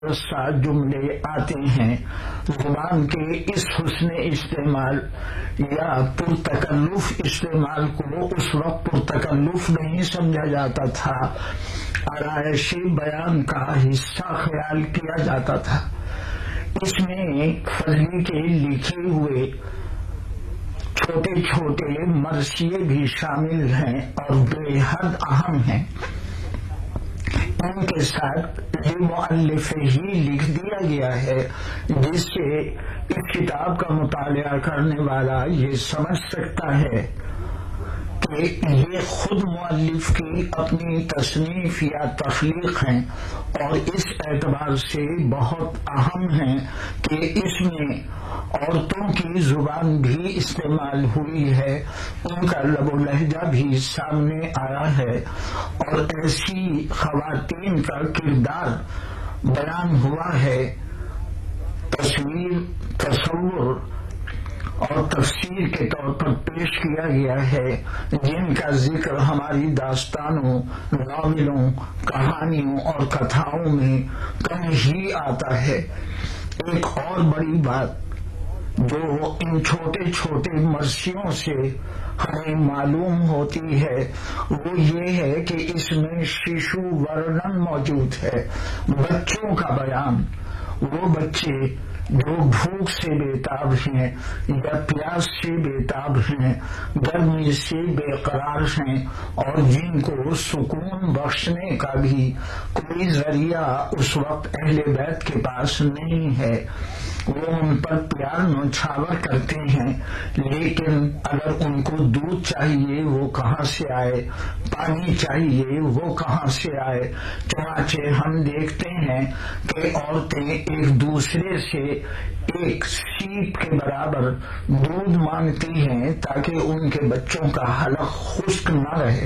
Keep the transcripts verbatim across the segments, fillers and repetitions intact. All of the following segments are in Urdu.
سات جملے آتے ہیں، زبان کے اس حسن استعمال یا پرتکلف استعمال کو اس وقت پرتکلف نہیں سمجھا جاتا تھا، آرائشی بیان کا حصہ خیال کیا جاتا تھا۔ اس میں فضلی کے لکھے ہوئے چھوٹے چھوٹے مرثیے بھی شامل ہیں اور بے حد اہم ہیں۔ ان کے ساتھ یہ مؤلف ہی لکھ دیا گیا ہے جس سے اس کتاب کا مطالعہ کرنے والا یہ سمجھ سکتا ہے کہ یہ خود مؤلف کی اپنی تصنیف یا تخلیق ہیں اور اس اعتبار سے بہت اہم ہیں کہ اس میں عورتوں کی زبان بھی استعمال ہوئی ہے، ان کا لب و لہجہ بھی سامنے آیا ہے اور ایسی خواتین کا کردار بیان ہوا ہے، تصویر، تصور اور تفسیر کے طور پر پیش کیا گیا ہے، جن کا ذکر ہماری داستانوں، ناولوں، کہانیوں اور کتھاؤں میں کم ہی آتا ہے۔ ایک اور بڑی بات جو ان چھوٹے چھوٹے مرثیوں سے ہمیں معلوم ہوتی ہے وہ یہ ہے کہ اس میں شیشو ورنن موجود ہے، بچوں کا بیان۔ وہ بچے جو بھوک سے بےتاب ہیں یا پیاس سے بےتاب ہیں، گرمی سے بے قرار ہیں اور جن کو سکون بخشنے کا بھی کوئی ذریعہ اس وقت اہل بیت کے پاس نہیں ہے، وہ ان پر پیار نچھاور کرتے ہیں، لیکن اگر ان کو دودھ چاہیے وہ کہاں سے آئے، پانی چاہیے وہ کہاں سے آئے۔ چنانچہ ہم دیکھتے ہیں کہ عورتیں ایک دوسرے سے ایک سیپ کے برابر دودھ مانگتی ہیں تاکہ ان کے بچوں کا حلق خشک نہ رہے۔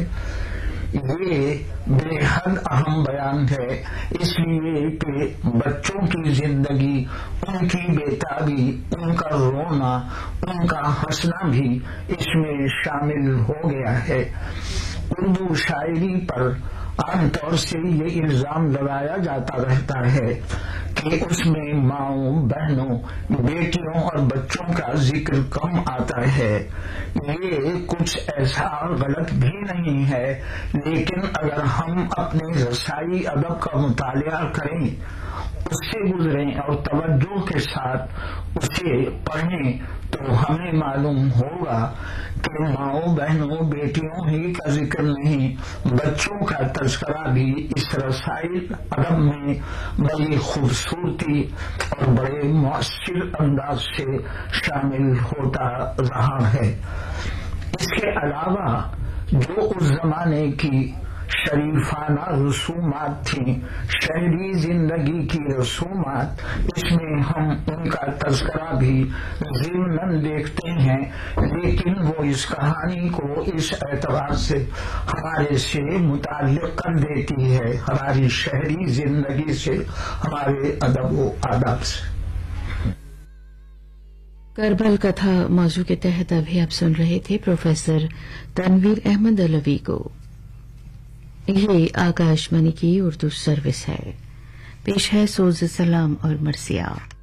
یہ بے حد اہم بیان ہے، اس لیے کہ بچوں کی زندگی، ان کی بےتابی، ان کا رونا، ان کا ہنسنا بھی اس میں شامل ہو گیا ہے۔ اردو شاعری پر عام طور سے یہ الزام لگایا جاتا رہتا ہے کہ اس میں ماؤں، بہنوں، بیٹیوں اور بچوں کا ذکر کم آتا ہے۔ یہ کچھ ایسا غلط بھی نہیں ہے، لیکن اگر ہم اپنے رسائی ادب کا مطالعہ کریں، اس سے گزریں اور توجہ کے ساتھ اسے پڑھیں تو ہمیں معلوم ہوگا کہ ماؤں، بہنوں، بیٹیوں ہی کا ذکر نہیں، بچوں کا تذکرہ بھی اس رسائی ادب میں بڑی خوبصورتی اور بڑے مؤثر انداز سے شامل ہوتا رہا ہے۔ اس کے علاوہ جو اس زمانے کی شریفانہ رسومات تھیں، شہری زندگی کی رسومات، اس میں ہم ان کا تذکرہ بھی ضمناً دیکھتے ہیں، لیکن وہ اس کہانی کو اس اعتبار سے ہمارے سے متعلق کر دیتی ہے، ہماری شہری زندگی سے، ہمارے ادب و آداب سے۔ کربل کتھا موضوع کے تحت ابھی آپ سن رہے تھے پروفیسر تنویر احمد علوی کو۔ یہ آکاش وانی کی اردو سروس ہے، پیش ہے سوز سلام اور مرثیہ۔